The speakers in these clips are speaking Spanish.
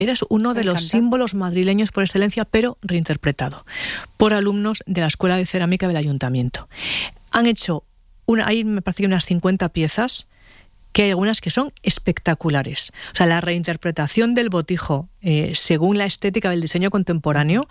Es uno de los símbolos madrileños por excelencia, pero reinterpretado por alumnos de la Escuela de Cerámica del Ayuntamiento. Han hecho ahí me parece que unas 50 piezas, que hay algunas que son espectaculares. O sea, la reinterpretación del botijo según la estética del diseño contemporáneo,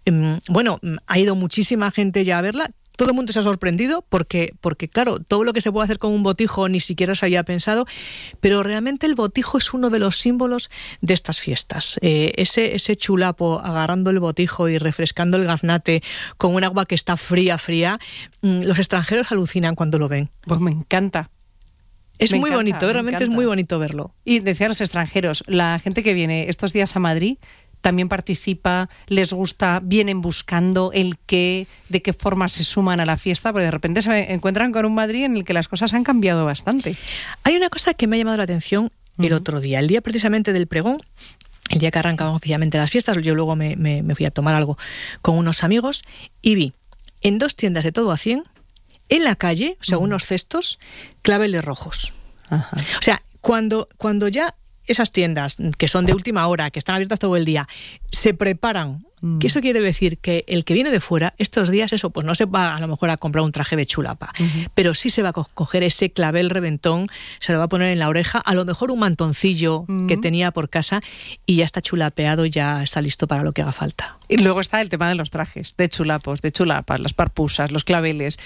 ha ido muchísima gente ya a verla. Todo el mundo se ha sorprendido porque, claro, todo lo que se puede hacer con un botijo ni siquiera se había pensado, pero realmente el botijo es uno de los símbolos de estas fiestas. Ese chulapo agarrando el botijo y refrescando el gaznate con un agua que está fría, los extranjeros alucinan cuando lo ven. Pues me encanta. Es muy bonito, realmente es muy bonito verlo. Y decía los extranjeros, la gente que viene estos días a Madrid también participa, les gusta, vienen buscando de qué forma se suman a la fiesta, porque de repente se encuentran con un Madrid en el que las cosas han cambiado bastante. Hay una cosa que me ha llamado la atención el otro día, el día precisamente del pregón, el día que arrancaban oficialmente las fiestas. Yo luego me fui a tomar algo con unos amigos y vi en 2 tiendas de todo a 100, en la calle, o sea, unos cestos, claveles rojos. Ajá. O sea, cuando ya esas tiendas que son de última hora, que están abiertas todo el día, se preparan, que eso quiere decir que el que viene de fuera, estos días, pues no se va a lo mejor a comprar un traje de chulapa, pero sí se va a coger ese clavel reventón, se lo va a poner en la oreja, a lo mejor un mantoncillo que tenía por casa y ya está chulapeado, ya está listo para lo que haga falta. Y luego está el tema de los trajes, de chulapos, de chulapas, las parpusas, los claveles.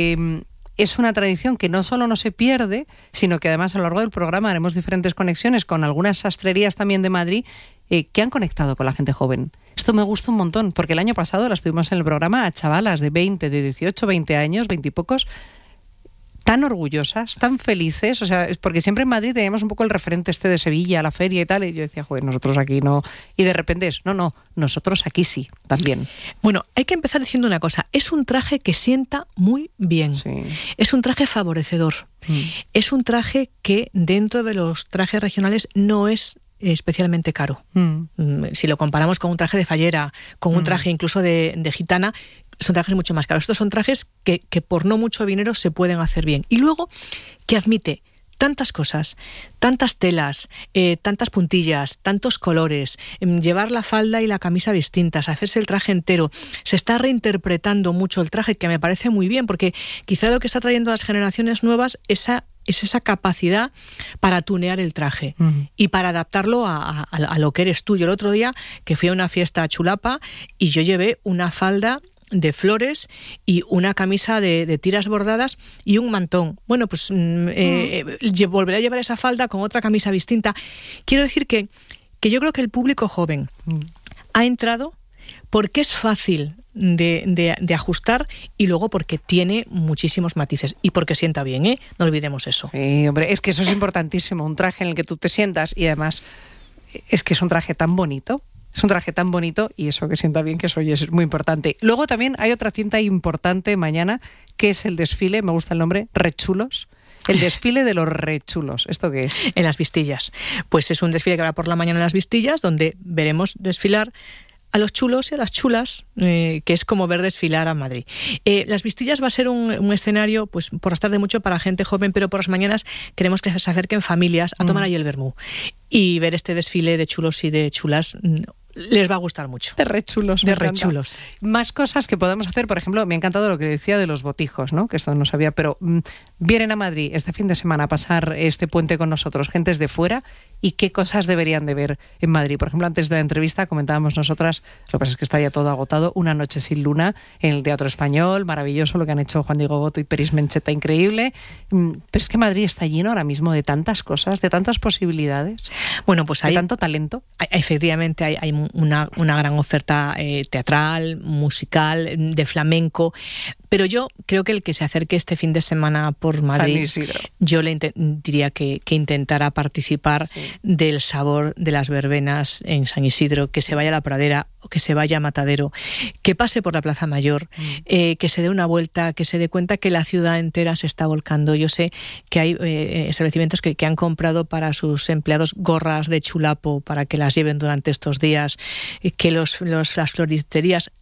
Es una tradición que no solo no se pierde, sino que además a lo largo del programa haremos diferentes conexiones con algunas sastrerías también de Madrid que han conectado con la gente joven. Esto me gusta un montón, porque el año pasado las tuvimos en el programa a chavalas de 20, de 18, 20 años, 20 y pocos, tan orgullosas, tan felices, o sea, es porque siempre en Madrid teníamos un poco el referente de Sevilla, la feria y tal, y yo decía, joder, nosotros aquí no, y de repente no, nosotros aquí sí, también. Bueno, hay que empezar diciendo una cosa, es un traje que sienta muy bien, sí. Es un traje favorecedor, es un traje que dentro de los trajes regionales no es especialmente caro. Si lo comparamos con un traje de fallera, con un traje incluso de gitana, son trajes mucho más caros. Estos son trajes que por no mucho dinero se pueden hacer bien. Y luego, que admite tantas cosas, tantas telas, tantas puntillas, tantos colores, llevar la falda y la camisa distintas, hacerse el traje entero. Se está reinterpretando mucho el traje, que me parece muy bien, porque quizá lo que está trayendo a las generaciones nuevas es esa capacidad para tunear el traje y para adaptarlo a lo que eres tú. Yo el otro día que fui a una fiesta chulapa y yo llevé una falda de flores y una camisa de tiras bordadas y un mantón. Bueno, pues volveré a llevar esa falda con otra camisa distinta. Quiero decir que yo creo que el público joven ha entrado porque es fácil de ajustar y luego porque tiene muchísimos matices y porque sienta bien, no olvidemos eso. Sí, hombre, es que eso es importantísimo, un traje en el que tú te sientas y además es que es un traje tan bonito. Es un traje tan bonito y eso que sienta bien, que eso es muy importante. Luego también hay otra cinta importante mañana, que es el desfile, me gusta el nombre, Rechulos. El desfile de los rechulos. ¿Esto qué es? En las Vistillas. Pues es un desfile que habrá por la mañana en las Vistillas, donde veremos desfilar a los chulos y a las chulas, que es como ver desfilar a Madrid. Las Vistillas va a ser un escenario, pues por las tardes mucho para gente joven, pero por las mañanas queremos que se acerquen familias a tomar ahí el vermú y ver este desfile de chulos y de chulas. Les va a gustar mucho. De rechulos. De rechulos. Más cosas que podemos hacer, por ejemplo, me ha encantado lo que decía de los botijos, ¿no? Que esto no sabía, pero vienen a Madrid este fin de semana a pasar este puente con nosotros, gentes de fuera, y qué cosas deberían de ver en Madrid. Por ejemplo, antes de la entrevista comentábamos nosotras, lo que pasa es que está ya todo agotado, Una noche sin luna en el Teatro Español, maravilloso lo que han hecho Juan Diego Boto y Peris Mencheta, increíble. Pero es que Madrid está lleno ahora mismo de tantas cosas, de tantas posibilidades. Bueno, pues hay tanto talento. Efectivamente hay una gran oferta teatral, musical, de flamenco, pero yo creo que el que se acerque este fin de semana por Madrid, yo le diría que intentara participar del sabor de las verbenas en San Isidro, que se vaya a la Pradera o que se vaya a Matadero, que pase por la Plaza Mayor, que se dé una vuelta, que se dé cuenta que la ciudad entera se está volcando. Yo sé que hay establecimientos que han comprado para sus empleados gorras de chulapo para que las lleven durante estos días, que las floristerías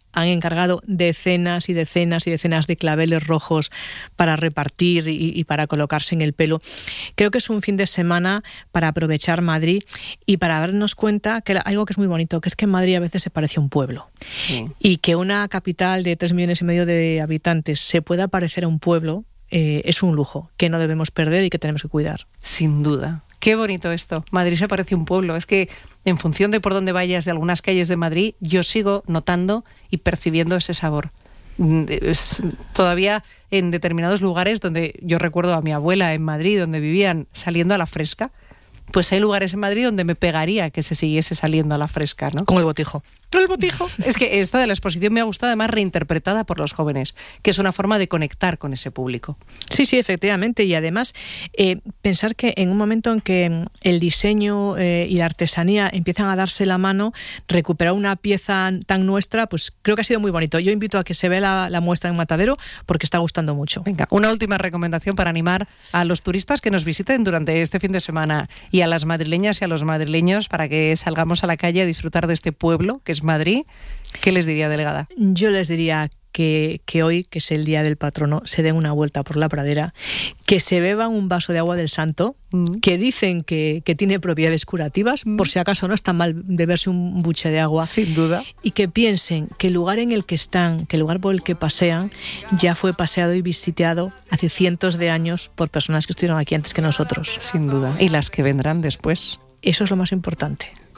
han encargado decenas y decenas y decenas de claveles rojos para repartir y para colocarse en el pelo. Creo que es un fin de semana para aprovechar Madrid y para darnos cuenta que algo que es muy bonito, que es que Madrid a veces se parece a un pueblo. Sí. Y que una capital de 3,5 millones de habitantes se pueda parecer a un pueblo es un lujo que no debemos perder y que tenemos que cuidar. Sin duda. Qué bonito esto. Madrid se parece a un pueblo. Es que en función de por dónde vayas de algunas calles de Madrid, yo sigo notando y percibiendo ese sabor. Todavía en determinados lugares donde yo recuerdo a mi abuela en Madrid, donde vivían saliendo a la fresca, pues hay lugares en Madrid donde me pegaría que se siguiese saliendo a la fresca, ¿no? Con el botijo. Con el botijo. Es que esto de la exposición me ha gustado, además reinterpretada por los jóvenes, que es una forma de conectar con ese público. Sí, sí, efectivamente. Y además, pensar que en un momento en que el diseño y la artesanía empiezan a darse la mano, recuperar una pieza tan nuestra, pues creo que ha sido muy bonito. Yo invito a que se vea la muestra en Matadero porque está gustando mucho. Venga, una última recomendación para animar a los turistas que nos visiten durante este fin de semana y a las madrileñas y a los madrileños para que salgamos a la calle a disfrutar de este pueblo que es Madrid. ¿Qué les diría, delegada? Yo les diría que hoy, que es el Día del Patrono, se den una vuelta por la pradera, que se beban un vaso de agua del Santo, que dicen que tiene propiedades curativas, por si acaso no está mal beberse un buche de agua. Sin duda. Y que piensen que el lugar en el que están, que el lugar por el que pasean, ya fue paseado y visitado hace cientos de años por personas que estuvieron aquí antes que nosotros. Sin duda. Y las que vendrán después. Eso es lo más importante.